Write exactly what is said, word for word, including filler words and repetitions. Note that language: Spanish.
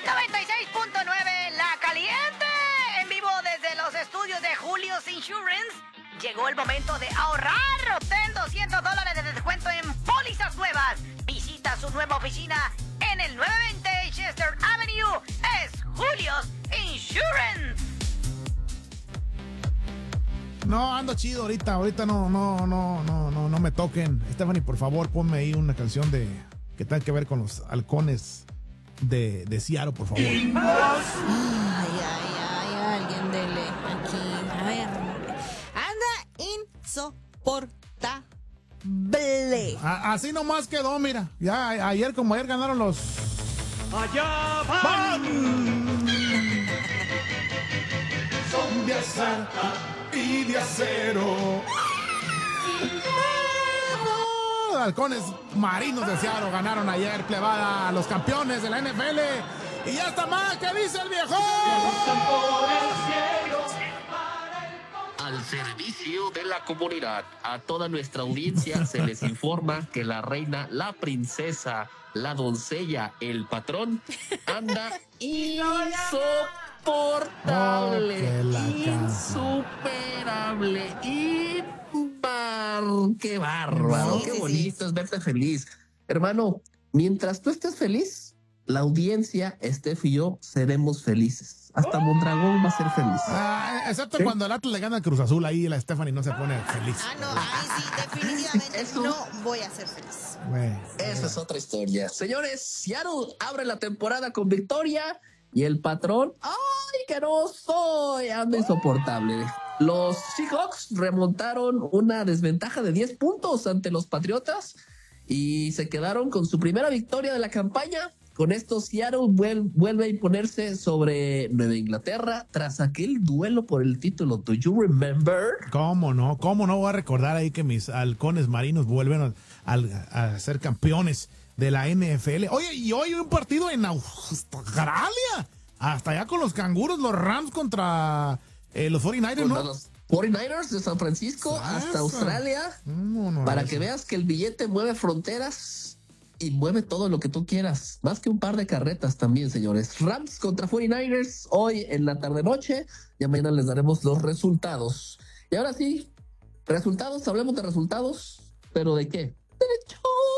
noventa y seis punto nueve La Caliente. En vivo desde los estudios de Julio's Insurance. Llegó el momento de ahorrar. Obtén doscientos dólares de descuento en pólizas nuevas. Visita su nueva oficina en el nueve veinte Chester Avenue. Es Julio's Insurance. No, ando chido ahorita, ahorita no, no, no, no, no, no me toquen. Stephanie, por favor, ponme ahí una canción de que tenga que ver con los halcones de, de Seattle, por favor. Ay, ay, ay, alguien dele aquí. A ver, anda insoportable. A, así nomás quedó, mira. Ya a, ayer como ayer ganaron los... ¡Allá van! Son de azar y de acero. Halcones marinos de Seattle ganaron ayer, plebada, a los campeones de la N F L. Y ya está más, ¿qué dice el viejo? Al servicio de la comunidad, a toda nuestra audiencia se les informa que la reina, la princesa, la doncella, el patrón, anda insoportable, Oh, insuperable, impar. ¡Qué bárbaro! Sí, ¡Qué sí, bonito sí. es verte feliz! Hermano, mientras tú estés feliz, la audiencia, Steph y yo, seremos felices. Hasta Mondragón va a ser feliz. Ah, excepto ¿Sí? cuando el Atlas le gana al Cruz Azul, ahí la Stephanie no se pone feliz. Ah, no, ahí sí, definitivamente Eso- no voy a ser feliz. Güey. Esa es otra historia. Señores, Seattle abre la temporada con victoria y el patrón, ¡ay, que no soy! Anda insoportable. Los Seahawks remontaron una desventaja de diez puntos ante los Patriotas y se quedaron con su primera victoria de la campaña. Con esto, Seattle vuel- vuelve a imponerse sobre Nueva Inglaterra tras aquel duelo por el título. ¿Do you remember? ¿Cómo no? ¿Cómo no voy a recordar ahí que mis halcones marinos vuelven a, a- a ser campeones de la N F L? Oye, y hoy un partido en Australia. Hasta allá con los canguros, los Rams contra eh, los cuarenta y nueve, Contra ¿no? los cuarenta y nueve de San Francisco Esa. hasta Australia. No, no, Para eso. que veas que el billete mueve fronteras y mueve todo lo que tú quieras. Más que un par de carretas también, señores. Rams contra cuarenta y nueve hoy en la tarde-noche. Ya mañana les daremos los resultados. Y ahora sí, resultados, hablemos de resultados. ¿Pero de qué? Derecho.